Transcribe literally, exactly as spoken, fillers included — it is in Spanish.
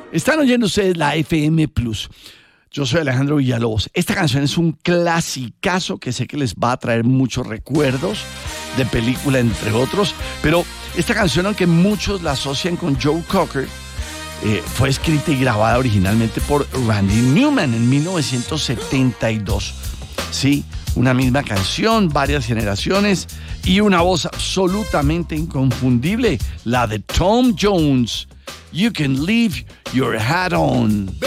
Están oyendo ustedes la F M Plus. Yo soy Alejandro Villalobos. Esta canción es un clasicazo que sé que les va a traer muchos recuerdos de película, entre otros. Pero esta canción, aunque muchos la asocian con Joe Cocker, eh, fue escrita y grabada originalmente por Randy Newman en mil novecientos setenta y dos. Sí, una misma canción, varias generaciones y una voz absolutamente inconfundible, la de Tom Jones. You can leave your hat on.